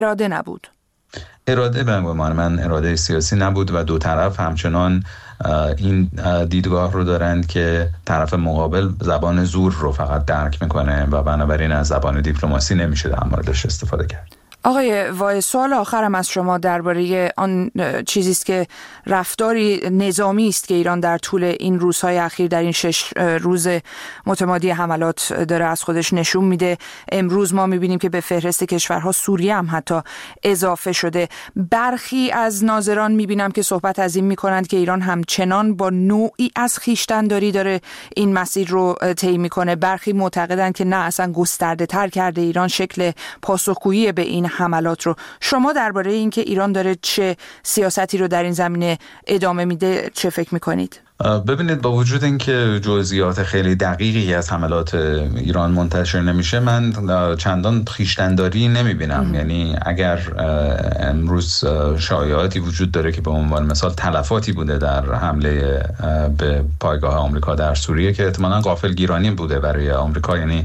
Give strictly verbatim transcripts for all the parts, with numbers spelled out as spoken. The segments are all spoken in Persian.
اراده نبود. اراده به گمان من اراده سیاسی نبود و دو طرف همچنان این دیدگاه رو دارند که طرف مقابل زبان زور رو فقط درک میکنه و بنابراین از زبان دیپلماسی نمیشه در موردش استفاده کرد. آقای وای، سوال آخرم از شما درباره آن چیزی است که رفتاری نظامی است که ایران در طول این روزهای اخیر در این شش روز متمادی حملات داره از خودش نشون میده. امروز ما میبینیم که به فهرست کشورها سوریه هم حتی اضافه شده. برخی از ناظران میبینم که صحبت از این میکنند که ایران همچنان با نوعی از خویشتن‌داری داره این مسیر رو طی میکنه. برخی معتقدند که نه، اصلا گسترده تر کرده ایران شکل پاسخگویی به این حملات رو. شما درباره اینکه ایران داره چه سیاستی رو در این زمینه ادامه میده چه فکر میکنید؟ ببینید، با وجود اینکه جزئیات خیلی دقیقی از حملات ایران منتشر نمیشه، من چندان خویشتن‌داری نمیبینم. یعنی اگر امروز شایعاتی وجود داره که به عنوان مثال تلفاتی بوده در حمله به پایگاه آمریکا در سوریه که احتمالاً غافلگیرانی بوده برای آمریکا، یعنی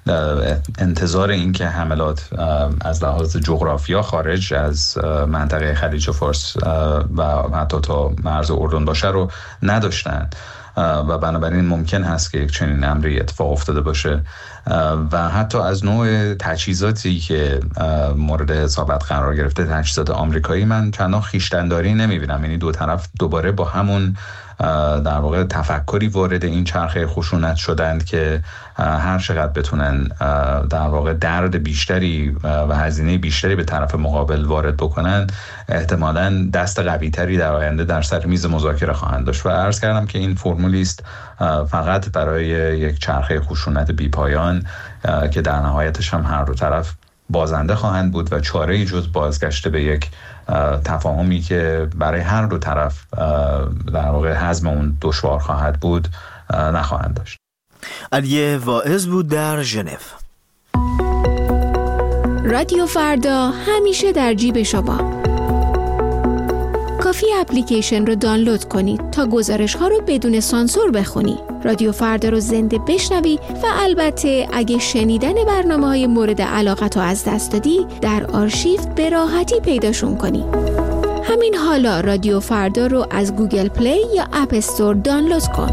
انتظار این که حملات از لحاظ جغرافیا خارج از منطقه خلیج فارس و حتی تا مرز اردن باشه رو نداشتند و بنابراین ممکن هست که یک چنین امری اتفاق افتاده باشه و حتی از نوع تجهیزاتی که مورد حسابت قرار گرفته، تجهیزات آمریکایی، من چندان خویشتن‌داری نمی‌بینم. یعنی دو طرف دوباره با همون در واقع تفکری وارد این چرخه خشونت شدند که هر چقدر بتونن در واقع درد بیشتری و هزینه بیشتری به طرف مقابل وارد بکنن، احتمالاً دست قوی‌تری در آینده در سر میز مذاکره خواهند داشت. و عرض کردم که این فرمولی است فقط برای یک چرخه خشونت بی‌پایان که در نهایتش هم هر دو طرف بازنده خواهند بود و چاره‌ای جز بازگشت به یک تفاهمی که برای هر دو طرف در واقع هضم اون دشوار خواهد بود نخواهند داشت. علی واعظ بود در ژنو. رادیو فردا همیشه در جیب شما. کافی اپلیکیشن رو دانلود کنید تا گزارش ها رو بدون سانسور بخونی. رادیو فردا رو زنده بشنوی و البته اگه شنیدن برنامه های مورد علاقت رو از دست دادی، در آرشیو به راحتی پیداشون کنی. همین حالا رادیو فردا رو از گوگل پلی یا اپ استور دانلود کن.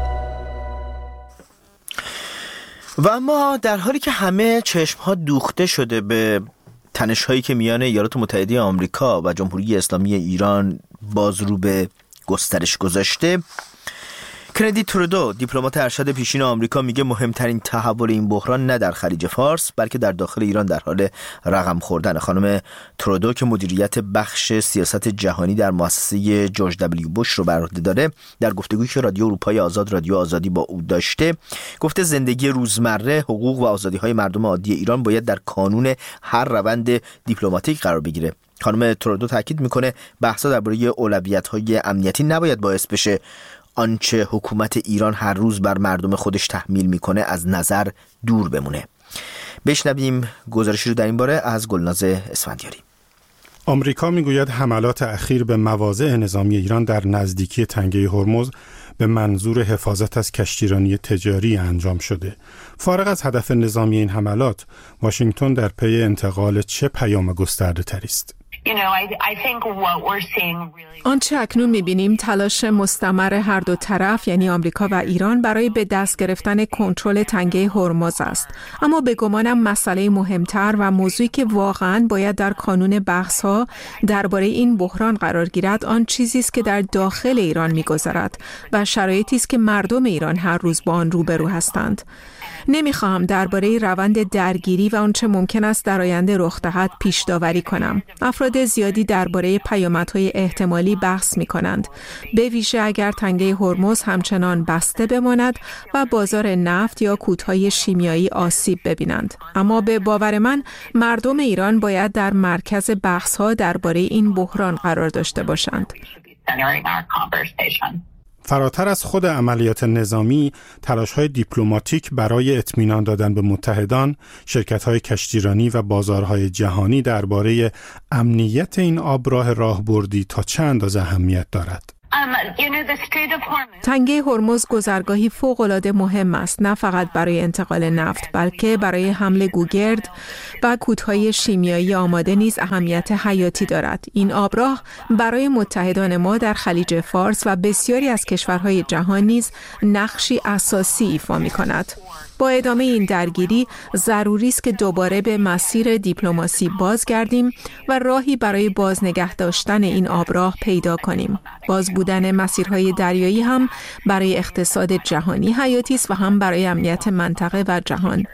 و اما در حالی که همه چشم‌ها دوخته شده به تنش‌هایی که میان ایالات متحده آمریکا و جمهوری اسلامی ایران باز رو به گسترش گذاشته، کندی ترودو، دیپلمات ارشد پیشین آمریکا، میگه مهمترین تحول این بحران نه در خلیج فارس بلکه در داخل ایران در حال رقم خوردن. خانم ترودو که مدیریت بخش سیاست جهانی در مؤسسه جورج دبلیو بوش رو بر عهده داره، در گفتگویی که رادیو اروپای آزاد رادیو آزادی با او داشته، گفته زندگی روزمره، حقوق و آزادی‌های مردم عادی ایران باید در کانون هر روند دیپلماتیک قرار بگیره. خانم ترودو تاکید میکنه بحثا درباره اولویت‌های امنیتی نباید باعث بشه آنچه حکومت ایران هر روز بر مردم خودش تحمیل میکنه از نظر دور بمونه. بشنویم گزارشی رو در این باره از گلناز اسفندیاری. آمریکا میگوید حملات اخیر به مواضع نظامی ایران در نزدیکی تنگه هرمز به منظور حفاظت از کشتیرانی تجاری انجام شده. فارغ از هدف نظامی این حملات، واشنگتن در پی انتقال چه پیام گسترده تری است؟ آنچه اکنون می‌بینیم تلاش مستمر هر دو طرف، یعنی آمریکا و ایران، برای به دست گرفتن کنترل تنگه هرمز است. اما به گمانم مسئله مهمتر و موضوعی که واقعاً باید در کانون بحث‌ها درباره این بحران قرار گیرد، آن چیزی است که در داخل ایران می‌گذرد و شرایطی است که مردم ایران هر روز با آن روبرو هستند. نمیخواهم درباره روند درگیری و آنچه ممکن است در آینده رخ دهد پیش داوری کنم. افراد زیادی درباره پیامدهای احتمالی بحث می‌کنند، به ویژه اگر تنگه هرمز همچنان بسته بماند و بازار نفت یا کودهای شیمیایی آسیب ببینند. اما به باور من مردم ایران باید در مرکز بحث‌ها درباره این بحران قرار داشته باشند. فراتر از خود عملیات نظامی، تلاش‌های دیپلماتیک برای اطمینان دادن به متحدان، شرکت‌های کشتیرانی و بازارهای جهانی درباره امنیت این آبراه راهبردی تا چه اندازه اهمیت دارد؟ تنگه هرمز گذرگاهی فوق‌العاده مهم است، نه فقط برای انتقال نفت بلکه برای حمل گوگرد و کودهای شیمیایی آماده نیز اهمیت حیاتی دارد. این آبراه برای متحدان ما در خلیج فارس و بسیاری از کشورهای جهان نیز نقشی اساسی ایفا می‌کند. با ادامه این درگیری ضروری است که دوباره به مسیر دیپلماسی بازگردیم و راهی برای بازنگه داشتن این آبراه پیدا کنیم. باز بودن مسیرهای دریایی هم برای اقتصاد جهانی حیاتی است و هم برای امنیت منطقه و جهان.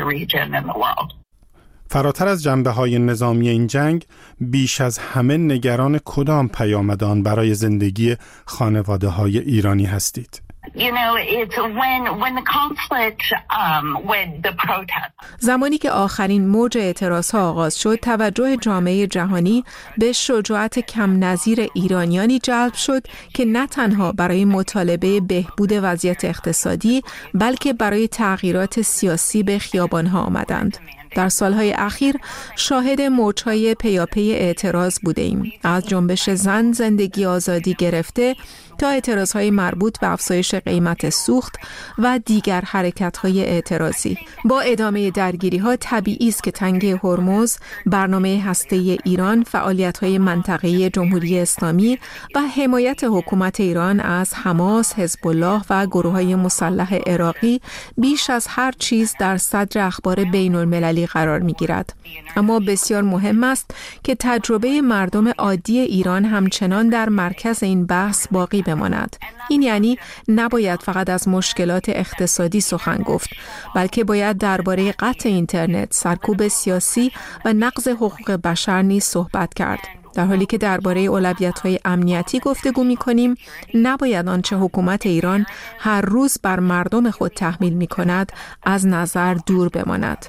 فراتر از جنبه‌های نظامی این جنگ، بیش از همه نگران کدام پیامد آن برای زندگی خانواده‌های ایرانی هستید؟ You know, it's when when the conflict um when the protest زمانی که آخرین موج اعتراضها آغاز شد، توجه جامعه جهانی به شجاعت کم نظیر ایرانیانی جلب شد که نه تنها برای مطالبه بهبود وضعیت اقتصادی بلکه برای تغییرات سیاسی به خیابانها آمدند. در سالهای اخیر شاهد موج‌های پیاپی اعتراض بودیم، از جنبش زن زندگی آزادی گرفته تا اعتراضهای مربوط به افزایش قیمت سوخت و دیگر حرکت‌های اعتراضی. با ادامه درگیری‌ها طبیعی است که تنگه هرمز، برنامه هسته‌ای ایران، فعالیت‌های منطقه‌ای جمهوری اسلامی و حمایت حکومت ایران از حماس، حزب الله و گروه‌های مسلح عراقی بیش از هر چیز در صدر اخبار بین‌المللی قرار می‌گیرد. اما بسیار مهم است که تجربه مردم عادی ایران همچنان در مرکز این بحث باقی بماند. این یعنی نباید فقط از مشکلات اقتصادی سخن گفت، بلکه باید درباره قطع اینترنت، سرکوب سیاسی و نقض حقوق بشر نیز صحبت کرد. در حالی که درباره اولویت‌های امنیتی گفتگو می‌کنیم، نباید آنچه حکومت ایران هر روز بر مردم خود تحمیل می‌کند از نظر دور بماند.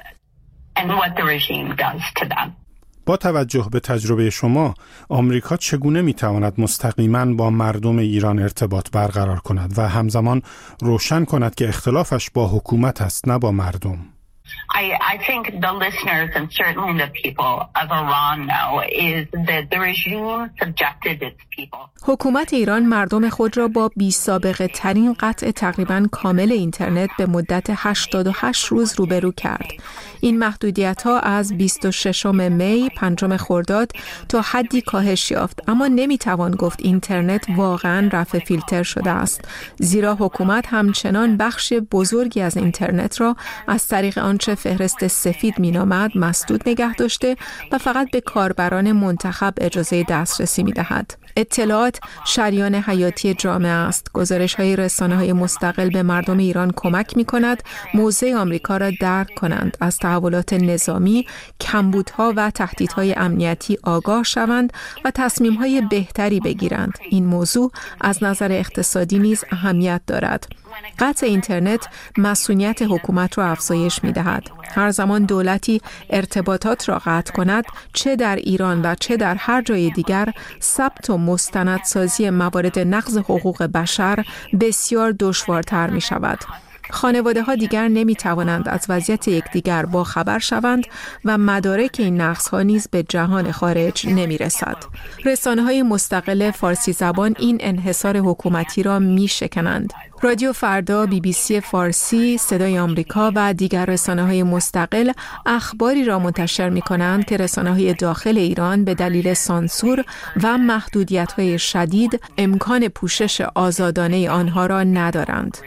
با توجه به تجربه شما، آمریکا چگونه می‌تواند مستقیماً با مردم ایران ارتباط برقرار کند و همزمان روشن کند که اختلافش با حکومت است، نه با مردم؟ I, I think the listeners and certainly the people of Iran know is that the regime subjected its people. حکومت ایران مردم خود را با بی سابقه ترین قطع تقریباً کامل اینترنت به مدت هشتاد و هشت روز روبرو کرد. این محدودیت ها از بیست و ششم می، پنجم خرداد تا حدی کاهش یافت، اما نمیتوان گفت اینترنت واقعاً رفع فیلتر شده است، زیرا حکومت همچنان بخش بزرگی از اینترنت را از طریق آنچه فهرست سفید مینامد مسدود نگه داشته و فقط به کاربران منتخب اجازه دسترسی میدهد. اطلاعات شریان حیاتی جامعه است. گزارش‌های رسانه‌های مستقل به مردم ایران کمک می‌کند موضع آمریکا را درک کنند، از تحولات نظامی، کمبودها و تهدیدهای امنیتی آگاه شوند و تصمیم‌های بهتری بگیرند. این موضوع از نظر اقتصادی نیز اهمیت دارد. قطع اینترنت مسئولیت حکومت را افزایش می‌دهد. هر زمان دولتی ارتباطات را قطع کند، چه در ایران و چه در هر جای دیگر، ثبت و مستندسازی موارد نقض حقوق بشر بسیار دشوارتر می‌شود. خانواده ها دیگر نمی توانند از وضعیت یکدیگر با خبر شوند و مدارک این نقص ها نیز به جهان خارج نمی رسد. رسانه های مستقل فارسی زبان این انحصار حکومتی را می شکنند. رادیو فردا، بی بی سی فارسی، صدای آمریکا و دیگر رسانه های مستقل اخباری را منتشر می کنند که رسانه های داخل ایران به دلیل سانسور و محدودیت های شدید امکان پوشش آزادانه آنها را ندارند.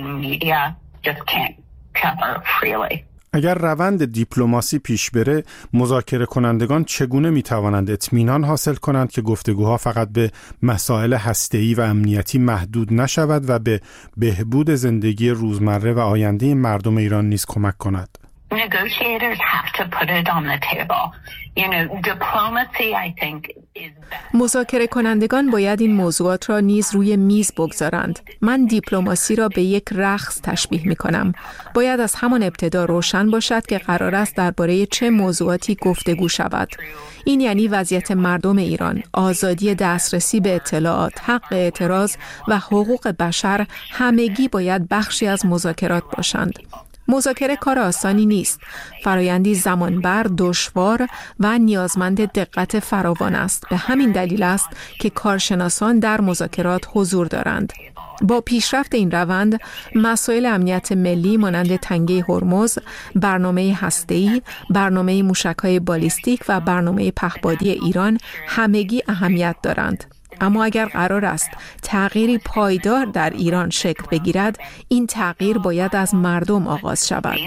اگر روند دیپلماسی پیش بره، مذاکره کنندگان چگونه می توانند اطمینان حاصل کنند که گفتگوها فقط به مسائل هسته‌ای و امنیتی محدود نشود و به بهبود زندگی روزمره و آینده مردم ایران نیز کمک کند؟ Negotiators have to put it on the table. You know, diplomacy, I think, is that... مذاکره کنندگان باید این موضوعات را نیز روی میز بگذارند. من دیپلماسی را به یک رقص تشبیه می کنم. باید از همان ابتدا روشن باشد که قرار است درباره چه موضوعاتی گفتگو شود. این یعنی وضعیت مردم ایران، آزادی دسترسی به اطلاعات، حق اعتراض و حقوق بشر همگی باید بخشی از مذاکرات باشند. مذاکره کار آسانی نیست. فرایندی زمانبر، دشوار و نیازمند دقت فراوان است. به همین دلیل است که کارشناسان در مذاکرات حضور دارند. با پیشرفت این روند، مسائل امنیت ملی مانند تنگه هرمز، برنامه هسته‌ای، برنامه موشک‌های بالیستیک و برنامه پهپادی ایران همگی اهمیت دارند. اما اگر قرار است تغییری پایدار در ایران شکل بگیرد، این تغییر باید از مردم آغاز شود.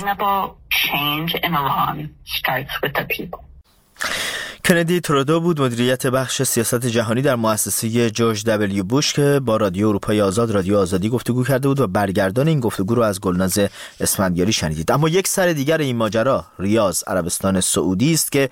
کندی ترودو بود، مدیریت بخش سیاست جهانی در مؤسسه جورج دبلیو بوش که با رادیو اروپای آزاد، رادیو آزادی گفتگو کرده بود و برگردان این گفتگو رو از گلناز اسفندیاری شنیدید. اما یک سر دیگر این ماجرا ریاض، عربستان سعودی است که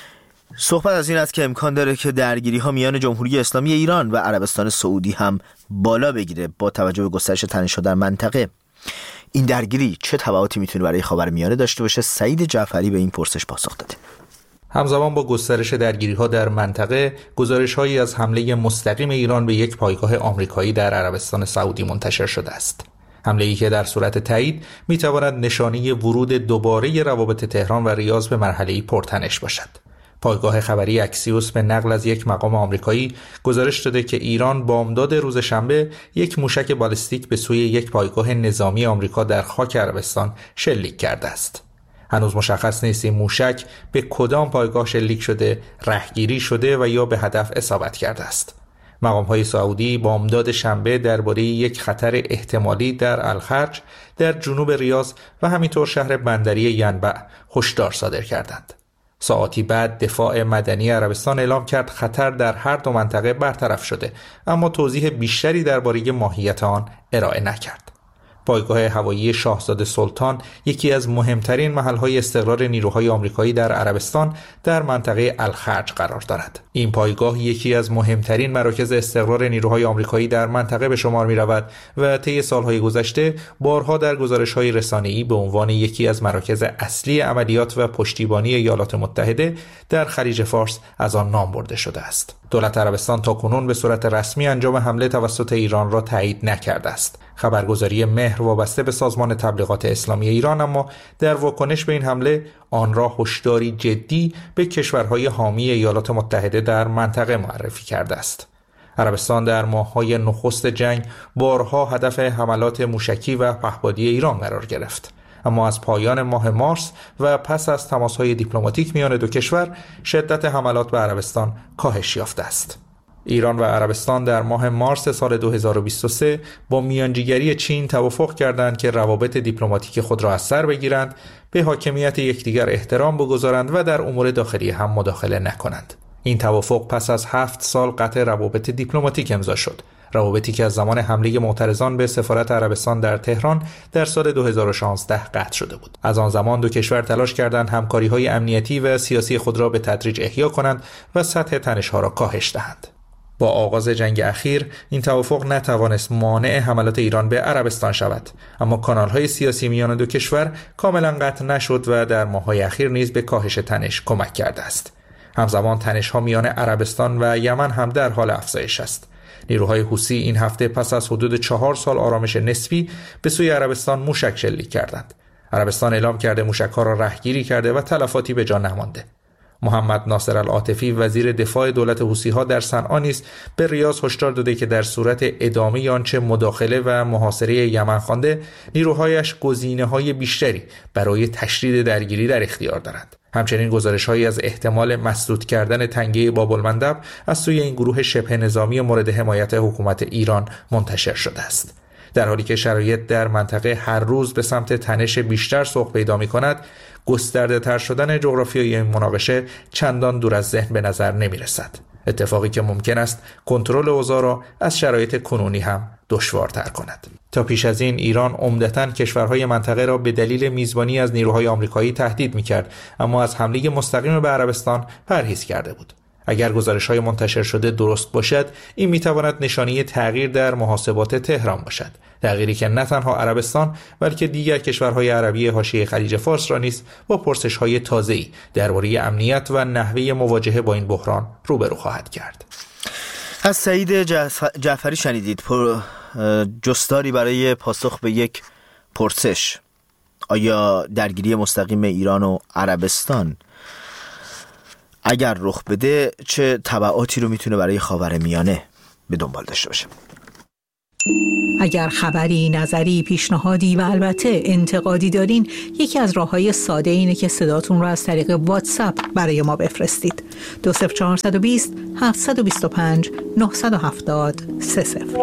صحبت از این است که امکان داره که درگیری ها میان جمهوری اسلامی ایران و عربستان سعودی هم بالا بگیره با توجه به گسترش تنش‌ها در منطقه. این درگیری چه تبعاتی میتونه برای خاورمیانه داشته باشه؟ سعید جعفری به این پرسش پاسخ داده. همزمان با گسترش درگیری‌ها در منطقه، گزارش‌هایی از حمله مستقیم ایران به یک پایگاه آمریکایی در عربستان سعودی منتشر شده است. حمله‌ای که در صورت تایید می‌تواند نشانه ورود دوباره روابط تهران و ریاض به مرحله‌ای پرتنش باشد. پایگاه خبری اکسیوس به نقل از یک مقام آمریکایی گزارش داده که ایران بامداد روز شنبه یک موشک بالستیک به سوی یک پایگاه نظامی آمریکا در خاک عربستان شلیک کرده است. هنوز مشخص نیست این موشک به کدام پایگاه شلیک شده، رهگیری شده و یا به هدف اصابت کرده است. مقام‌های سعودی بامداد شنبه درباره یک خطر احتمالی در الخرج در جنوب ریاض و همینطور شهر بندری ینبع هشدار صادر کردند. ساعاتی بعد دفاع مدنی عربستان اعلام کرد خطر در هر دو منطقه برطرف شده، اما توضیح بیشتری درباره ماهیت آن ارائه نکرد. پایگاه هوایی شاهزاده سلطان یکی از مهمترین محل‌های استقرار نیروهای آمریکایی در عربستان در منطقه الخرج قرار دارد. این پایگاه یکی از مهمترین مراکز استقرار نیروهای آمریکایی در منطقه به شمار می‌رود و طی سال‌های گذشته بارها در گزارش‌های رسانه‌ای به عنوان یکی از مراکز اصلی عملیات و پشتیبانی ایالات متحده در خلیج فارس از آن نام برده شده است. دولت عربستان تاکنون به صورت رسمی انجام حمله توسط ایران را تایید نکرده است. خبرگزاری مهر وابسته به سازمان تبلیغات اسلامی ایران اما در واکنش به این حمله آن را هشداری جدی به کشورهای حامی ایالات متحده در منطقه معرفی کرده است. عربستان در ماه‌های نخست جنگ بارها هدف حملات موشکی و پهپادی ایران قرار گرفت، اما از پایان ماه مارس و پس از تماس‌های دیپلماتیک میان دو کشور شدت حملات به عربستان کاهش یافته است. ایران و عربستان در ماه مارس سال دو هزار و بیست و سه با میانجیگری چین توافق کردند که روابط دیپلماتیک خود را از سر بگیرند، به حاکمیت یکدیگر احترام بگذارند و در امور داخلی هم مداخله نکنند. این توافق پس از هفت سال قطع روابط دیپلماتیک امضا شد. روابطی که از زمان حمله معترضان به سفارت عربستان در تهران در سال دو هزار و شانزده قطع شده بود. از آن زمان دو کشور تلاش کردند همکاری‌های امنیتی و سیاسی خود را به تدریج احیا کنند و سطح تنش‌ها را کاهش دهند. با آغاز جنگ اخیر این توافق نتوانست مانع حملات ایران به عربستان شود، اما کانال‌های سیاسی میان دو کشور کاملا قطع نشد و در ماه‌های اخیر نیز به کاهش تنش کمک کرده است. همزمان تنش‌ها میان عربستان و یمن هم در حال افزایش است. نیروهای حوثی این هفته پس از حدود چهار سال آرامش نسبی به سوی عربستان موشک شلیک کردند. عربستان اعلام کرده موشک‌ها را رهگیری کرده و تلفاتی به جا نمانده. محمد ناصر العاطفی وزیر دفاع دولت حوثی‌ها در صنعا نیز به ریاض هشدار داده که در صورت ادامه آنچه مداخله و محاصره یمن خوانده، نیروهایش گزینه‌های بیشتری برای تشدید درگیری در اختیار دارند. همچنین گزارش‌هایی از احتمال مسدود کردن تنگه باب‌المندب از سوی این گروه شبه نظامی مورد حمایت حکومت ایران منتشر شده است. در حالی که شرایط در منطقه هر روز به سمت تنش بیشتر سوق پیدا می‌کند، گسترده تر شدن جغرافیایی این مناقشه چندان دور از ذهن به نظر نمی رسد. اتفاقی که ممکن است کنترل اوضاع را از شرایط کنونی هم دشوارتر کند. تا پیش از این ایران عمدتاً کشورهای منطقه را به دلیل میزبانی از نیروهای آمریکایی تهدید می‌کرد، اما از حمله مستقیم به عربستان پرهیز کرده بود. اگر گزارش‌های منتشر شده درست باشد، این می‌تواند نشانه تغییر در محاسبات تهران باشد. تغییری که نه تنها عربستان بلکه دیگر کشورهای عربی حاشیه خلیج فارس را نیز با پرسش‌های تازه‌ای درباره امنیت و نحوه مواجهه با این بحران روبرو خواهد کرد. از سعید جعفری شنیدید پر جستاری برای پاسخ به یک پرسش. آیا درگیری مستقیم ایران و عربستان اگر رخ بده چه تبعاتی رو میتونه برای خاورمیانه به دنبال داشته باشه؟ اگر خبری، نظری، پیشنهادی و البته انتقادی دارین، یکی از راه‌های ساده اینه که صداتون رو از طریق واتساپ برای ما بفرستید. دو صفر چهار دو صفر هفت دو پنج نه هفت صفر سه صفر.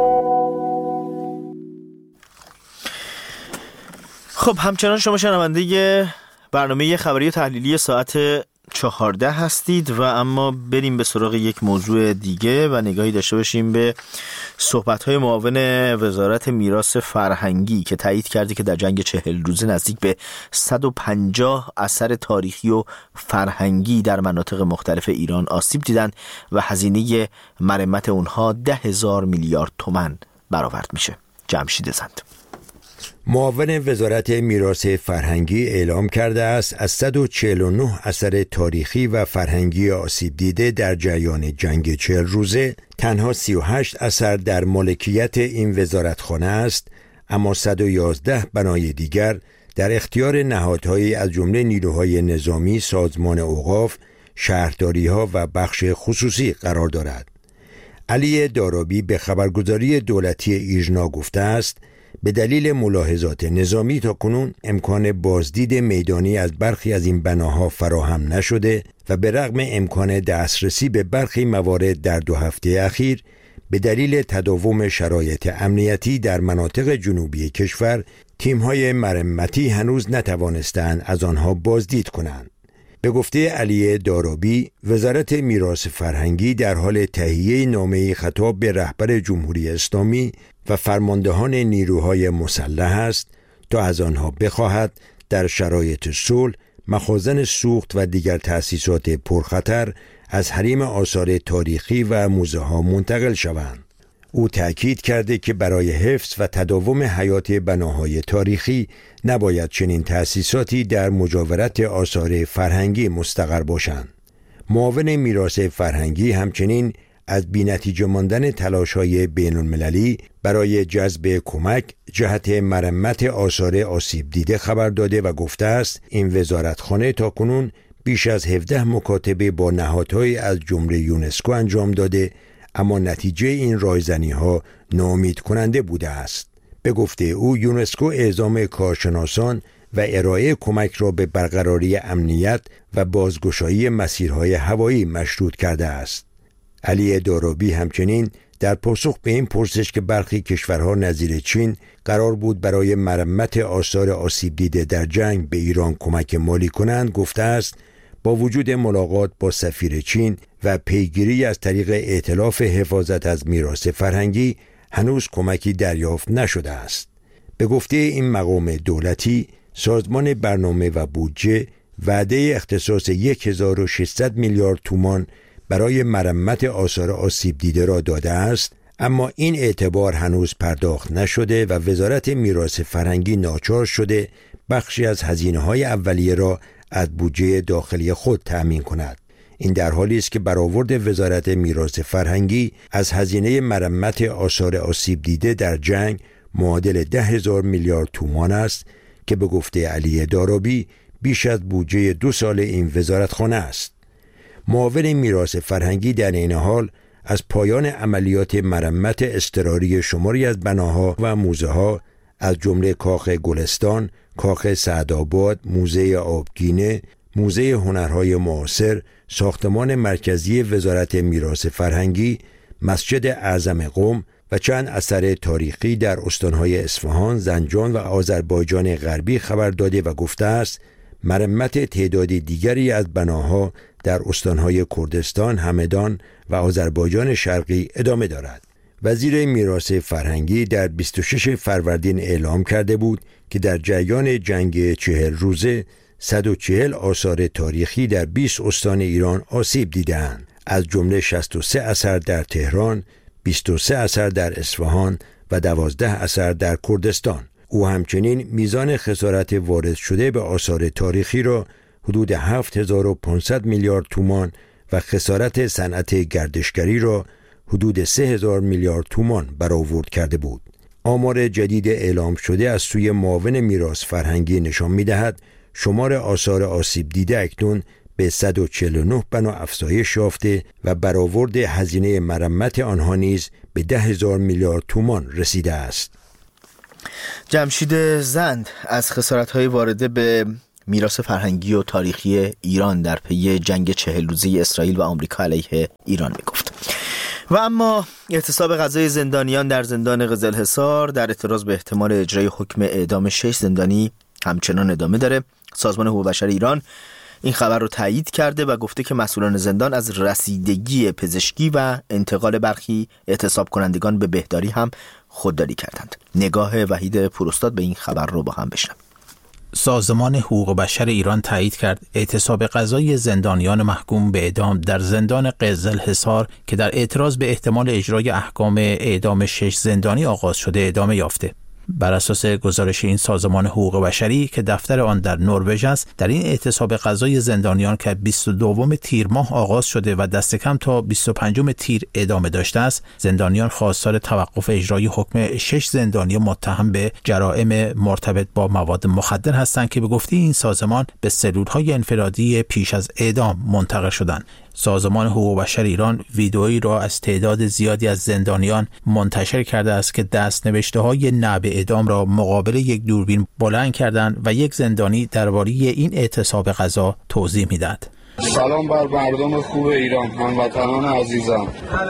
خب همچنان شما شنونده برنامه خبری و تحلیلی ساعت چهارده هستید و اما بریم به سراغ یک موضوع دیگه و نگاهی داشته باشیم به صحبت‌های معاون وزارت میراث فرهنگی که تایید کرده که در جنگ چهل روزه نزدیک به صد و پنجاه اثر تاریخی و فرهنگی در مناطق مختلف ایران آسیب دیدن و هزینه مرمت اونها ده هزار میلیارد تومان برآورد میشه. جمشید زند معاون وزارت میراث فرهنگی اعلام کرده است از صد و چهل و نه اثر تاریخی و فرهنگی آسیب دیده در جریان جنگ چهل روزه تنها سی و هشت اثر در مالکیت این وزارتخانه است، اما صد و یازده بنای دیگر در اختیار نهادهایی از جمله نیروهای نظامی، سازمان اوقاف، شهرداری‌ها و بخش خصوصی قرار دارد. علی دارابی به خبرگزاری دولتی ایژنا گفته است به دلیل ملاحظات نظامی تاکنون امکان بازدید میدانی از برخی از این بناها فراهم نشده و به رغم امکان دسترسی به برخی موارد در دو هفته اخیر به دلیل تداوم شرایط امنیتی در مناطق جنوبی کشور تیم‌های مرمتی هنوز نتوانستند از آنها بازدید کنند. به گفته علی دارابی، وزارت میراث فرهنگی در حال تهیه نامه‌ای خطاب به رهبر جمهوری اسلامی و فرماندهان نیروهای مسلح است تا از آنها بخواهد در شرایط صلح مخازن سوخت و دیگر تأسیسات پرخطر از حریم آثار تاریخی و موزه ها منتقل شوند. او تأکید کرده که برای حفظ و تداوم حیات بناهای تاریخی نباید چنین تأسیساتی در مجاورت آثار فرهنگی مستقر باشند. معاون میراث فرهنگی همچنین از بی‌نتیجه ماندن تلاش‌های بین‌المللی برای جذب کمک جهت مرمت آثار آسیب دیده خبر داده و گفته است این وزارتخانه تاکنون بیش از هفده مکاتبه با نهادهای از جمله یونسکو انجام داده، اما نتیجه این رایزنی‌ها ناامید کننده بوده است. به گفته او یونسکو اعزام کارشناسان و ارائه کمک را به برقراری امنیت و بازگشایی مسیرهای هوایی مشروط کرده است. علی دارابی همچنین در پاسخ به این پرسش که برخی کشورها نظیر چین قرار بود برای مرمت آثار آسیب دیده در جنگ به ایران کمک مالی کنند گفته است با وجود ملاقات با سفیر چین و پیگیری از طریق ائتلاف حفاظت از میراث فرهنگی هنوز کمکی دریافت نشده است. به گفته این مقام دولتی سازمان برنامه و بودجه وعده اختصاص هزار و ششصد میلیارد تومان برای مرمت آثار آسیب دیده را داده است، اما این اعتبار هنوز پرداخت نشده و وزارت میراث فرهنگی ناچار شده بخشی از هزینه‌های اولیه را از بودجه داخلی خود تأمین کند. این در حالی است که برآورد وزارت میراث فرهنگی از هزینه مرمت آثار آسیب دیده در جنگ معادل ده هزار میلیارد تومان است که به گفته علی دارابی بیش از بودجه دو سال این وزارتخانه است. معاون میراث فرهنگی در این حال از پایان عملیات مرمت اضطراری شماری از بناها و موزه ها از جمله کاخ گلستان، کاخ سعدآباد، موزه آبگینه، موزه هنرهای معاصر، ساختمان مرکزی وزارت میراث فرهنگی، مسجد اعظم قم و چند اثر تاریخی در استانهای اصفهان، زنجان و آذربایجان غربی خبر داده و گفته است مرمت تعداد دیگری از بناها در استانهای کردستان، همدان و آذربایجان شرقی ادامه دارد. وزیر میراث فرهنگی در بیست و شش فروردین اعلام کرده بود که در جریان جنگ چهل روزه صد و چهل آثار تاریخی در بیست استان ایران آسیب دیدند، از جمله شصت و سه اثر در تهران، بیست و سه اثر در اصفهان و دوازده اثر در کردستان. او همچنین میزان خسارت وارد شده به آثار تاریخی را حدود هفت هزار و پانصد میلیارد تومان و خسارت صنعت گردشگری را حدود سه هزار میلیارد تومان برآورد کرده بود. آمار جدید اعلام شده از سوی معاون میراث فرهنگی نشان می‌دهد شمار آثار آسیب دیده اکنون به صد و چهل و نه بنا افزایش یافته و برآورد هزینه مرمت آنها نیز به ده هزار میلیارد تومان رسیده است. جمشید زند از خسارت‌های وارده به میراث فرهنگی و تاریخی ایران در پی جنگ چهل روزه اسرائیل و آمریکا علیه ایران میگفت. و اما اعتصاب غذای زندانیان در زندان قزلحصار در اعتراض به احتمال اجرای حکم اعدام شش زندانی همچنان ادامه داره. سازمان حقوق بشر ایران این خبر رو تایید کرده و گفته که مسئولان زندان از رسیدگی پزشکی و انتقال برخی اعتصاب کنندگان به بهداری هم خودداری کردند. نگاه وحید پوراستاد به این خبر رو با هم بشنویم. سازمان حقوق بشر ایران تایید کرد اعتصاب غذای زندانیان محکوم به اعدام در زندان قزلحصار که در اعتراض به احتمال اجرای احکام اعدام شش زندانی آغاز شده ادامه یافته. بر اساس گزارش این سازمان حقوق بشری که دفتر آن در نروژ است، در این اعتصاب غذای زندانیان که بیست و دوم تیر ماه آغاز شده و دست کم تا بیست و پنجم تیر ادامه داشته است، زندانیان خواستار توقف اجرای حکم شش زندانی متهم به جرائم مرتبط با مواد مخدر هستند که به گفته این سازمان به سلول‌های انفرادی پیش از اعدام منتقل شدند. سازمان حقوق بشر ایران ویدئویی را از تعداد زیادی از زندانیان منتشر کرده است که دست‌نوشته‌های نه به اعدام را مقابل یک دوربین بلند کردند و یک زندانی درباره این اعتصاب غذا توضیح می‌دهد. سلام بر مردم خوب ایران، هموطنان عزیزم.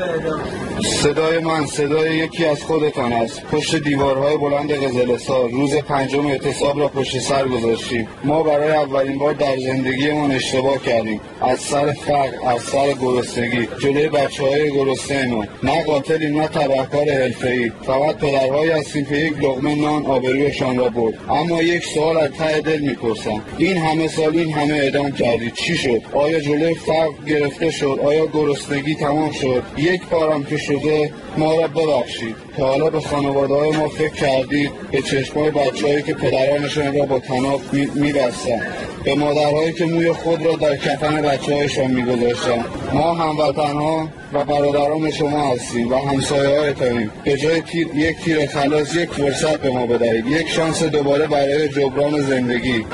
صدای من صدای یکی از خودتان است. پشت دیوارهای بلند قزلحصار روز پنجم اعتصاب را پشت سر گذاشتیم. ما برای اولین بار در زندگیمان اشتباه کردیم. از سر فقر، از سر گرسنگی، جلوی بچه‌های گرسنه‌مان. نه قاتلیم نه تبهکار حرفه‌ای. فقط پدرهایی هستیم که یک لقمه نان آبرویشان را برد. اما یک سوال از ته دل می‌پرسم. این همه سال این همه اعدام کردید، چی شد؟ آیا جلوی فقر گرفته شد؟ آیا گرسنگی تمام شد؟ یک بارم که شده ما را ببخشید. تا حالا به خانواده‌های ما فکر کردید؟ به چشمای بچه‌هایی که پدرانشان را با طناب می‌بستند، به مادرهایی که موی خود را در کفن بچه‌هایشان می‌گذاشتند. ما هموطن‌ها و برادران شما هستیم و همسایه‌هایتانیم. به جای تیر یک تیر خلاص یک فرصت به ما بدهید، یک شانس دوباره برای جبران زندگی.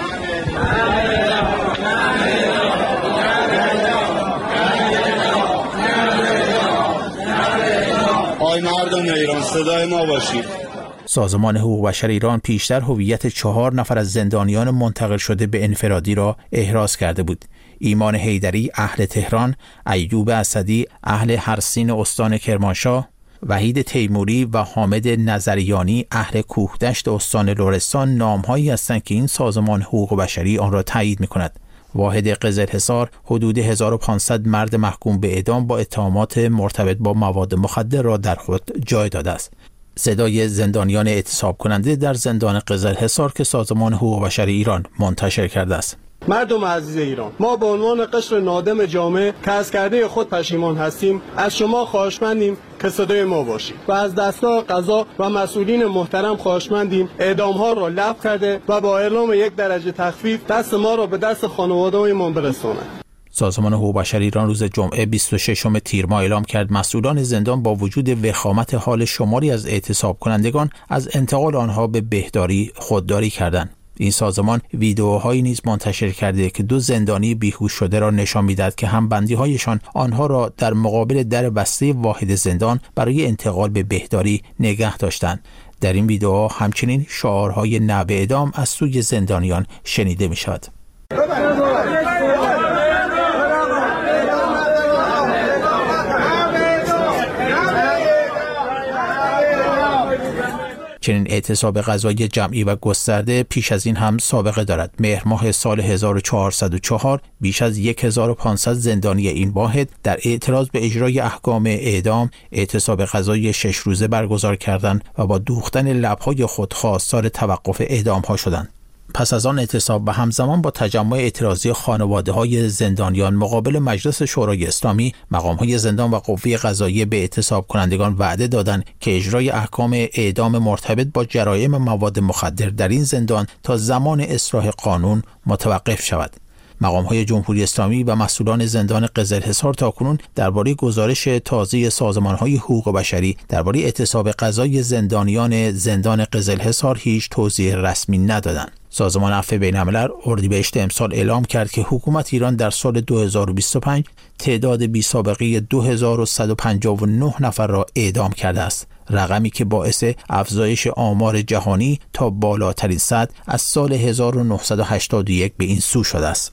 آی مردم ایران، صدای ما باشید. سازمان حقوق بشر ایران پیشتر هویت چهار نفر از زندانیان منتقل شده به انفرادی را احراز کرده بود. ایمان حیدری اهل تهران، ایوب اسدی اهل هرسین استان کرمانشاه، وحید تیموری و حامد نظریانی اهل کوهدشت استان لرستان نام‌هایی هستند که این سازمان حقوق بشری آن را تایید می‌کند. واحد قزلحصار حدود هزار و پانصد مرد محکوم به اعدام با اتهامات مرتبط با مواد مخدر را در خود جای داده است. صدای زندانیان اعتصاب کننده در زندان قزلحصار که سازمان حقوق بشر ایران منتشر کرده است. مردم عزیز ایران، ما به عنوان قشر نادم جامعه که از کرده خود پشیمان هستیم، از شما خواهشمندیم که صدای ما باشید و از دستگاه قضا و مسئولین محترم خواهشمندیم اعدام ها را لغو کرده و با اعلام یک درجه تخفیف دست ما را به دست خانواده‌هایمان برسانند. سازمان حقوق بشر ایران روز جمعه بیست و ششم تیر ماه اعلام کرد مسئولان زندان با وجود وخامت حال شماری از اعتصاب کنندگان از انتقال آنها به بهداری خودداری کردند. این سازمان ویدئوهایی نیز منتشر کرده که دو زندانی بیهوش شده را نشان می‌دهد که همبندی‌هایشان آنها را در مقابل در بسته واحد زندان برای انتقال به بهداری نگه داشتند. در این ویدئوها همچنین شعارهای نه به اعدام از سوی زندانیان شنیده می‌شود. چنین اعتصاب غذایی جمعی و گسترده پیش از این هم سابقه دارد. مهر ماه سال هزار و چهارصد و چهار بیش از هزار و پانصد زندانی این واحد در اعتراض به اجرای احکام اعدام اعتصاب غذایی شش روزه برگزار کردند و با دوختن لب‌های خود خواستار توقف اعدام‌ها شدند. پس از آن اعتصاب و همزمان با تجمع اعتراضی خانواده‌های زندانیان مقابل مجلس شورای اسلامی، مقام‌های زندان و قوه قضاییه به اعتصاب کنندگان وعده دادند که اجرای احکام اعدام مرتبط با جرایم مواد مخدر در این زندان تا زمان اصلاح قانون متوقف شود. مقام‌های جمهوری اسلامی و مسئولان زندان قزلحصار تاکنون درباره گزارش تازه سازمان‌های حقوق بشری درباره اعتصاب غذای زندانیان زندان قزلحصار هیچ توضیح رسمی ندادند. سازمان عفو بین‌الملل اردیبهشت امسال اعلام کرد که حکومت ایران در سال دو هزار و بیست و پنج تعداد بی‌سابقه دو هزار و صد و پنجاه و نه نفر را اعدام کرده است، رقمی که باعث افزایش آمار جهانی تا بالاترین سطح از سال هزار و نهصد و هشتاد و یک به این سو شده است.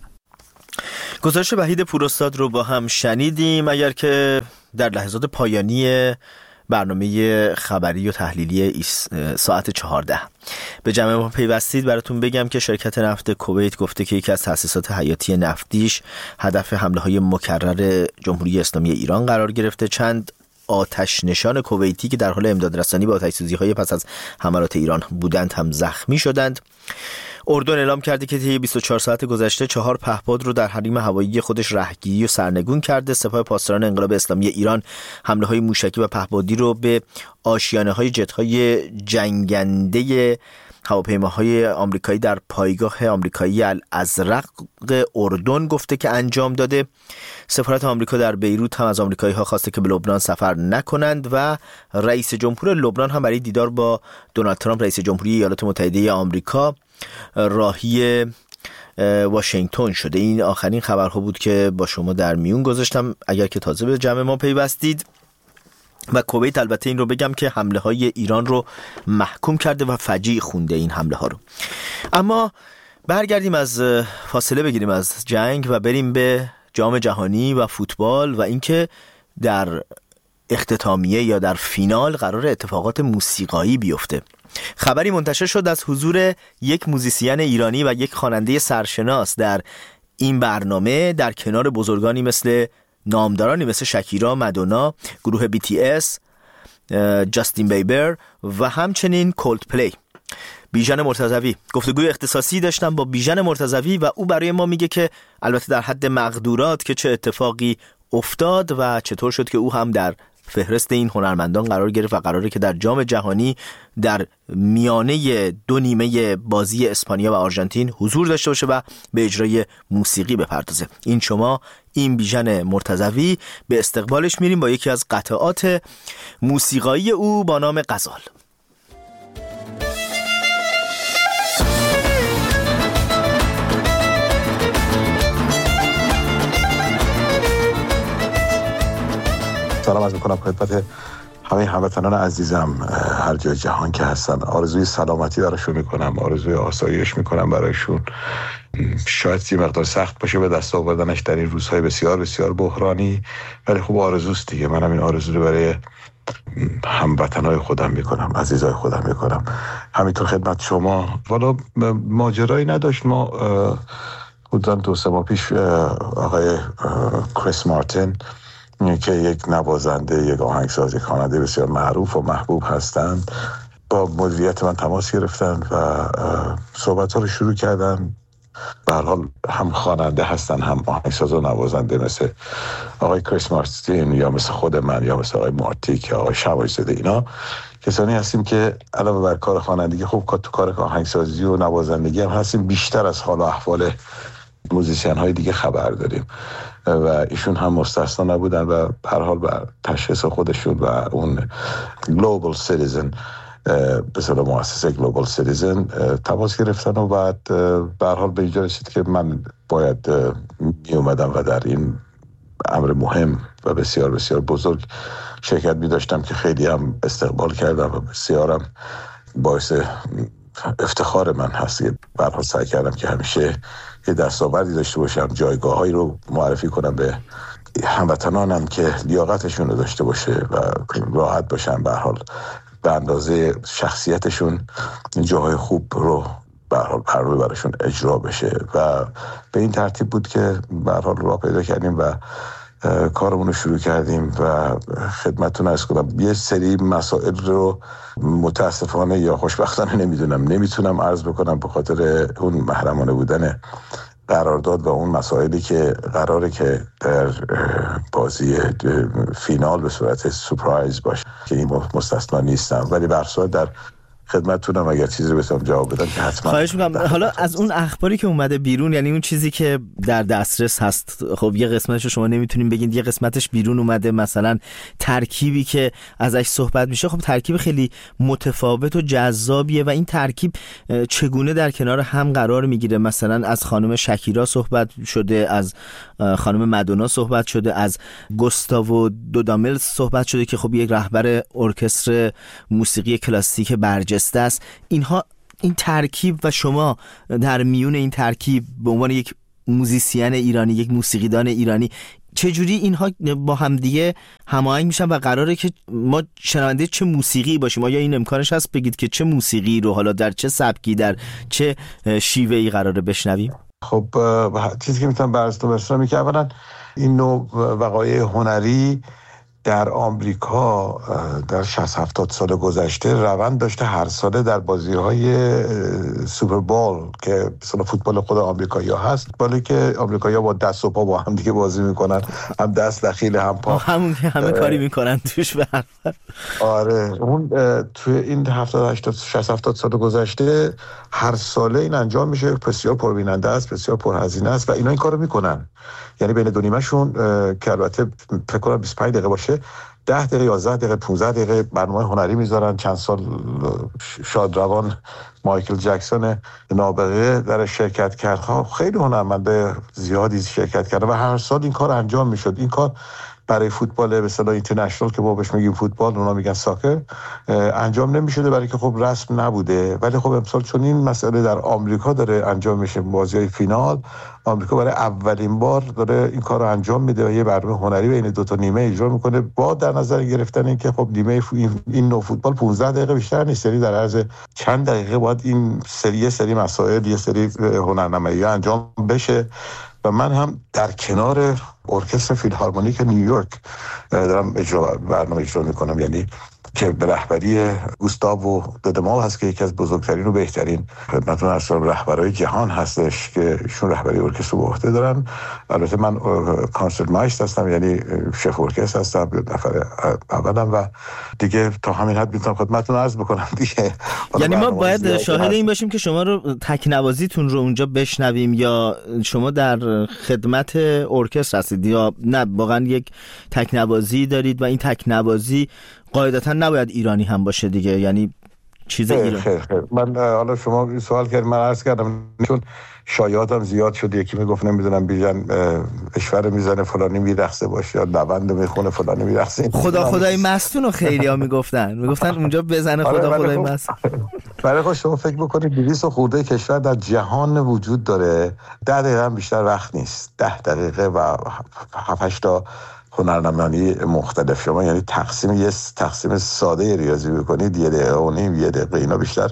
گزارش وحید پوراستاد رو با هم شنیدیم. اگر که در لحظات پایانی برنامه خبری و تحلیلی ساعت چهارده به جمع ما پیوستید، براتون بگم که شرکت نفت کویت گفته که یکی از تأسیسات حیاتی نفتیش هدف حمله های مکرر جمهوری اسلامی ایران قرار گرفته. چند آتش نشان کویتی که در حال امداد رسانی به آتش سوزی های پس از حملات ایران بودند هم زخمی شدند. اردن اعلام کرده که طی بیست و چهار ساعت گذشته چهار پهپاد رو در حریم هوایی خودش رهگیری و سرنگون کرده. سپاه پاسداران انقلاب اسلامی ایران حمله های موشکی و پهپادی رو به آشیانه های جت های جنگنده هواپیماهای آمریکایی در پایگاه آمریکایی الازرق اردن گفته که انجام داده. سفارت آمریکا در بیروت هم از آمریکایی‌ها خواسته که به لبنان سفر نکنند و رئیس جمهور لبنان هم برای دیدار با دونالد ترامپ رئیس جمهوری ایالات متحده آمریکا راهی واشنگتن شده. این آخرین خبرها بود که با شما در میون گذاشتم اگر که تازه به جمع ما پیوستید. و کویت البته این رو بگم که حمله های ایران رو محکوم کرده و فجیع خونده این حمله ها رو. اما برگردیم از فاصله بگیریم از جنگ و بریم به جام جهانی و فوتبال و اینکه در اختتامیه یا در فینال قرار اتفاقات موسیقایی بیفته. خبری منتشر شد از حضور یک موزیسین ایرانی و یک خواننده سرشناس در این برنامه در کنار بزرگانی مثل نامدارانی مثل شکیرا، مادونا، گروه بی تی اس، جاستین بیبر و همچنین کولد پلی. بیژن مرتضوی گفتگوی اختصاصی داشتم با بیژن مرتضوی و او برای ما میگه که البته در حد مقدورات که چه اتفاقی افتاد و چطور شد که او هم در فهرست این هنرمندان قرار گرفت و قراره که در جام جهانی در میانه دو نیمه بازی اسپانیا و آرژانتین حضور داشته باشه و به اجرای موسیقی بپردازه. این شما این بیژن مرتضوی، به استقبالش میریم با یکی از قطعات موسیقایی او با نام غزال. سلام عرض میکنم خدمت همه هموطنان عزیزم هر جای جهان که هستن. آرزوی سلامتی براشون میکنم، آرزوی آسایش میکنم برایشون. شاید یه مقدار سخت باشه به دست آوردنش در این روزهای بسیار بسیار بحرانی، ولی خوب آرزوست دیگه. منم این آرزو رو برای هموطنای خودم میکنم، عزیزای خودم میکنم. همینطور خدمت شما. والا ماجرایی نداشت. ما حدوداً دو سه ماه پیش آقای کریس مارتین که یک نوازنده، یک آهنگساز، یک خواننده بسیار معروف و محبوب هستند، با مدیریت من تماس گرفتن و صحبت ها رو شروع کردن. به هر حال هم خواننده هستن هم آهنگساز و نوازنده، مثل آقای کریس مارتین یا مثل خود من یا مثل آقای مارتیک یا آقای شمایزاده. اینا کسانی هستیم که علاوه بر کار خوانندگی خوب تو کار آهنگسازی و نوازندگی هم هستیم، بیشتر از حال و احوال موزیسین های دیگه خبر داریم و ایشون هم مستثنا نبودن و به هر حال بر تشخیص خودشون و اون گلوبال سیتیزن به اصطلاح مؤسسه گلوبال سیتیزن تماس گرفتن و بعد به هر حال به اینجا رسید که من باید می اومدم و در این امر مهم و بسیار بسیار بزرگ شرکت می داشتم که خیلی هم استقبال کردم و بسیارم باعث افتخار من هست. به هر حال سعی کردم که همیشه یه دستاوردی داشته باشم، جایگاهایی رو معرفی کنم به هموطنانم که لیاقتشون رو داشته باشه و راحت باشن، به هر حال به اندازه شخصیتشون جاهای خوب رو به هر حال پرروی براشون اجرا بشه و به این ترتیب بود که به هر حال راه پیدا کردیم و کارمون رو شروع کردیم و خدمتتون عرض کنم یه سری مسائل رو متاسفانه یا خوشبختانه نمیدونم نمیتونم عرض بکنم به خاطر اون محرمانه بودن قرارداد و اون مسائلی که قراره که در بازی فینال به صورت سورپرایز باشه که این مستثنا نیستم، ولی به هر صورت در خدمتتونم اگر چیزی رو بتونم جواب بدم که حتما. خواهش می‌کنم. حالا از اون اخباری که اومده بیرون، یعنی اون چیزی که در دسترس هست، خب یه قسمتش رو شما نمیتونین بگین، یه قسمتش بیرون اومده، مثلا ترکیبی که ازش صحبت میشه خب ترکیب خیلی متفاوت و جذابیه و این ترکیب چگونه در کنار هم قرار میگیره؟ مثلا از خانم شکیرا صحبت شده، از خانم مادونا صحبت شده، از گوستاوو دودامل صحبت شده که خب یک رهبر ارکستر موسیقی کلاسیک برجسته است. اینها این ترکیب و شما در میون این ترکیب به عنوان یک موزیسین ایرانی، یک موسیقیدان ایرانی، چجوری اینها با هم دیگه هماهنگ میشن و قراره که ما شنونده چه موسیقی باشیم؟ آیا این امکانش هست بگید که چه موسیقی رو حالا در چه سبکی، در چه شیوهی قراره بشنویم؟ خب چیزی که میتونم براتون برسونم که اولا این نوع وقایع هنری در آمریکا در شصت هفتاد سال گذشته روند داشته هر ساله در بازی‌های سوپر بول که مثلا فوتبال خود آمریکایی‌ها هست، بالی که آمریکایی‌ها با دست و پا با هم دیگه بازی میکنن، هم دست دخیل هم پا، همون همه کاری میکنن توش به هر حال. آره اون توی این هفتاد هشتاد شصت هفتاد سال گذشته هر ساله این انجام میشه، بسیار پربیننده است، بسیار پرهزینه است و اینا این کارو میکنن. یعنی بین دو نیمه‌شون که البته فکر کنم بیست و پنج دقیقه باشه، ده دقیقه یازده دقیقه پانزده دقیقه برنامه هنری میذارن. چند سال شادروان مایکل جکسون نابغه در شرکت کرد، خیلی هنرمنده زیادی شرکت کرده و هر سال این کار انجام میشد. این کار برای فوتبال به اصطلاح اینترنشنال که ما بهش میگیم فوتبال، اونا میگن ساکر، انجام نمیشده برای که خب رسم نبوده. ولی خب امسال چون این مسئله در آمریکا داره انجام میشه، بازی‌های فینال آمریکا برای اولین بار داره این کار رو انجام میده و یه برنامه هنری بین دو تا نیمه اجرا میکنه، با در نظر گرفتن این که خب نیمه این نوع فوتبال پانزده دقیقه بیشتر نیست، سری در عرض چند دقیقه باید این سری سری مسائل یه سری هنرنمایی انجام بشه. و من هم در کنار ارکستر فیلهارمونیک نیویورک دارم اجرا برنامه اجرا میکنم، یعنی که به رهبری گوستاوو دودامل هست که یکی از بزرگترین و بهترین خدمتتون عرض کنم رهبرای جهان هستش که ایشون رهبری ارکستر به عهده دارن. البته من کانسرت مایستر هستم، یعنی شف ارکستر هستم، نفر اولم و دیگه تا همین حد میتونم خدمتتون عرض بکنم دیگه. یعنی ما باید شاهد این باشیم که شما رو تکنوازیتون رو اونجا بشنویم یا شما در خدمت ارکستر هستید یا نه واقعا یک تکنوازی دارید و این تکنوازی قاعدتا نباید ایرانی هم باشه دیگه، یعنی چیز ایرانی؟ خیر خیر من حالا شما سوال کردید، من عرض کردم چون شایعاتم زیاد شد، یکی میگفت نمیدونم بیژن اشوره میزنه فلانی میرقصه باشه یا نوند میخونه فلانی میرقصه. خدا خدای مستون و خیلیا میگفتن میگفتن اونجا بزنه خدا خدای مست. برای خود شما فکر بکنید دویست خورده کشور در جهان وجود داره، ده دقیقه هم بیشتر وقت نیست، ده دقیقه و هفت هشت تا هنرنمایی مختلف. شما یعنی تقسیم یه تقسیم ساده ریاضی بکنید یه دقیقه و نیم یه دقیقه، اینا بیشتر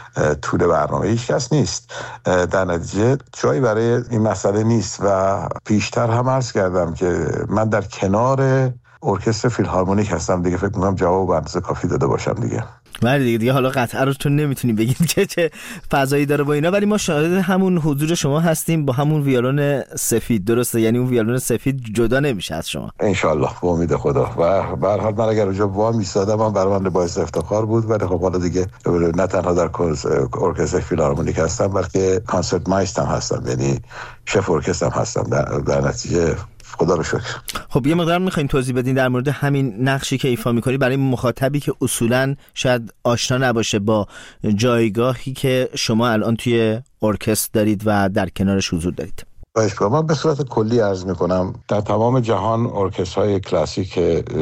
طول برنامه هیچ کس نیست. در نتیجه جایی برای این مسئله نیست و پیشتر هم عرض کردم که من در کنار ارکستر فیلهارمونیک هستم دیگه، فکر می‌کنم جواب به اندازه کافی داده باشم دیگه. بله دیگه دیگه حالا قطعا رو چون نمیتونیم بگیم که چه فضایی داره با اینا، ولی ما شاهد همون حضور شما هستیم با همون ویولون سفید، درسته؟ یعنی اون ویولون سفید جدا نمیشه از شما ان شاء الله با امید خدا. و به هر حال من اگر اونجا وا میسادم من برای من باعث افتخار بود، ولی خب حالا دیگه نه تنها در ارکستر فیلهارمونیک هستم بلکه کانسرت مایستر هستم، یعنی شف ارکستر هستم. در, در نتیجه خدا رو شکر. خب یه مقدار میخواین توضیح بدین در مورد همین نقشی که ایفا میکنی برای مخاطبی که اصولاً شاید آشنا نباشه با جایگاهی که شما الان توی ارکستر دارید و در کنارش حضور دارید. باشه، من به صورت کلی عرض میکنم در تمام جهان ارکسترهای کلاسیک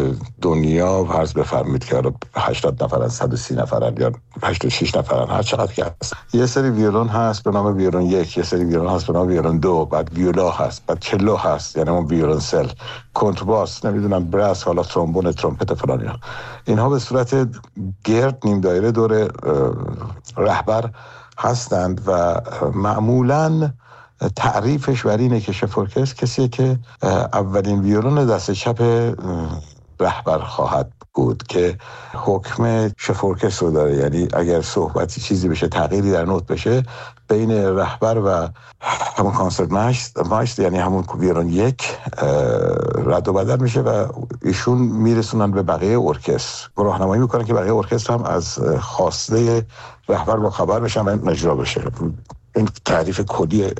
دنیا فرض بفرمایید که هشتاد نفرن، صد و سی نفرن یا هشتاد و شش نفرن، هر چقدر که هست. یه سری ویولون هست به نام ویولون یک، یه سری ویولون هست به نام ویولون دو، بعد ویولا هست، بعد چلو هست یعنی اون ویولونسل، کنترباس، نمیدونم براس، حالا ترومبون، ترومپت فلان. اینها به صورت گرد نیم دایره دور رهبر هستند و معمولاً تعریفش بر اینه که شف ارکستر کسیه که اولین ویولون دست چپ رهبر خواهد بود که حکم شفورکس رو داره، یعنی اگر صحبتی چیزی بشه، تغییری در نوت بشه، بین رهبر و همون کانسرت مایستر یعنی همون کوبیران یک رد و بدل میشه و ایشون میرسونن به بقیه ارکستر، راهنمایی میکنن که بقیه ارکستر هم از خواسته رهبر با خبر بشن و اجرا بشه. این تعریف کلی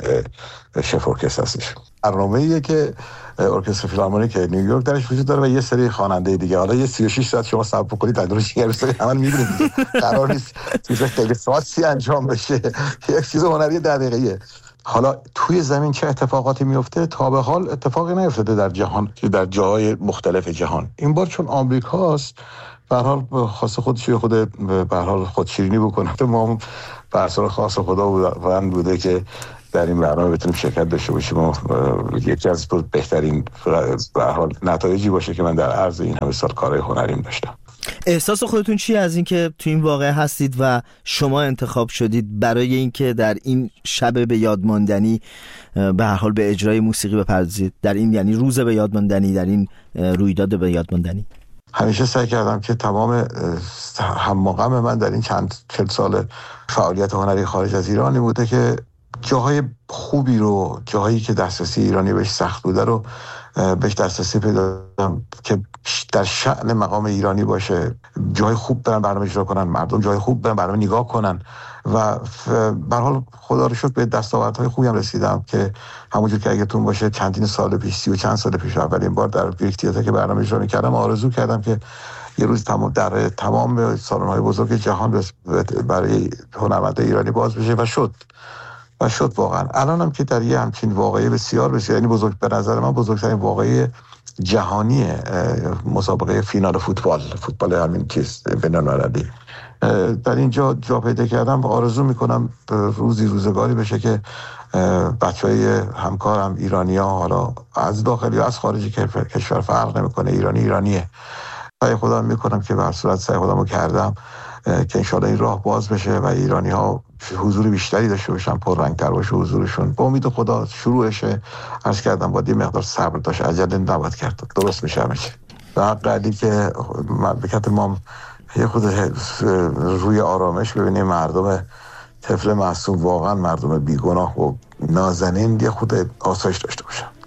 شفورکس هستش. برنامه‌ایه که ارکستر فیلارمونیک نیویورک درش وجود داره و یه سری خواننده دیگه. حالا یه سی و شش ساعت شما صبر کنید تا درش دیگه بسازید، همون می‌بینید قرار نیست چیز خیلی خاصی انجام بشه، یک چیز هنری ده دقیقه‌ایه. حالا توی زمین چه اتفاقاتی میفته؟ تا به حال اتفاقی نیفتاده در جهان، در جاهای مختلف جهان. این بار چون آمریکاست، به هر حال خاص خودش خود به هر حال خودشیرینی بکنه. ما بر اساس خاص خدا واقعا بوده که در این برنامه بتونیم شرکت داشته باشیم و یکی از بهترین به هر حال نتایجی باشه که من در عرض این همه سال کارهای هنریم داشتم. احساس خودتون چیه از اینکه تو این واقعه هستید و شما انتخاب شدید برای اینکه در این شب به یاد ماندنی به هر حال به اجرای موسیقی بپردازید، در این یعنی روز به یاد ماندنی، در این رویداد به یاد ماندنی؟ همیشه سعی کردم که تمام هم‌مقام من در این چند چل سال فعالیت هنری خارج از ایرانی بوده که جاهای خوبی رو، جاهایی که دسترسی ایرانی بهش سخت بوده رو بهش دسترسی پیدا کنم که در شأن مقام ایرانی باشه. جای خوب برن برنامه اجرا کنن، مردم جای خوب برن برنامه نگاه کنن و به هر حال خدا رو شکر به دستاوردهای خوبی هم رسیدم که همونجور که اگهتون باشه چندین سال پیش، سی و چند سال پیش اولین بار در گریک تئاتر که برنامه اجرا می‌کردم آرزو کردم که یه روز تمام در تمام سالن‌های بزرگ جهان برای هنرمندان ایرانی باز بشه و شد و شد واقعا. الان هم که در یه همچین واقعه بسیار بسیار، یعنی بزرگ به نظر من بزرگترین واقعه جهانی مسابقه فینال فوتبال فوتبال همین چیز بین‌المللی در اینجا جا پیدا کردم و آرزو میکنم روزی روزگاری بشه که بچهای همکارم ایرانی‌ها، حالا از داخلی و از خارج کشور فرق نمیکنه، ایرانی ایرانیه. سعی خودم میکنم که به هر صورت سعی خودمو کردم که انشالله این راه باز بشه و ایرانی ها حضور بیشتری داشته باشن، پررنگ‌تر باشه حضورشون. با امید خدا شروعشه. عرض کردم باید یه مقدار صبر داشت، عجله نباید کرد، درست میشه همه چی. و حقیقتی که مملکت ما یه خود روی آرامش ببینیم، مردم طفل معصوم واقعا مردم بیگناه و نازنین یه خود آسایش داشته باشن.